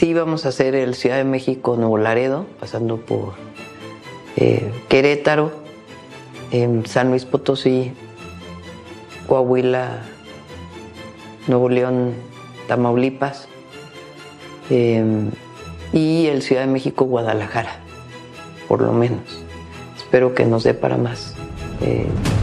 Sí, vamos a hacer el Ciudad de México, Nuevo Laredo, pasando por Querétaro, San Luis Potosí, Coahuila, Nuevo León, Tamaulipas, y el Ciudad de México, Guadalajara, por lo menos. Espero que nos dé para más.